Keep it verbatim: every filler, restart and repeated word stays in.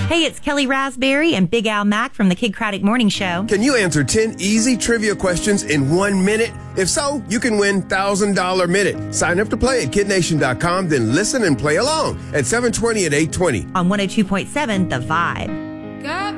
Hey, it's Kelly Raspberry and Big Al Mack from the Kid Craddock Morning Show. Can you answer ten easy trivia questions in one minute? If so, you can win one thousand dollars Minute. Sign up to play at kid nation dot com, then listen and play along at seven twenty and eight twenty. On one oh two point seven, The Vibe. Got